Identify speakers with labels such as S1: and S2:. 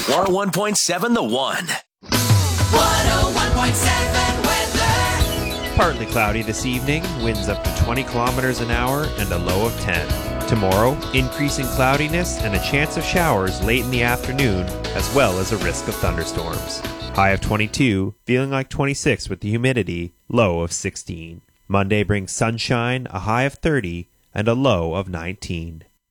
S1: 101.7 The One.
S2: 101.7 weather.
S3: Partly cloudy this evening, winds up to 20 kilometers an hour and a low of 10. Tomorrow, increasing cloudiness and a chance of showers late in the afternoon, as well as a risk of thunderstorms. High of 22, feeling like 26 with the humidity, low of 16. Monday brings sunshine, a high of 30, and a low of 19.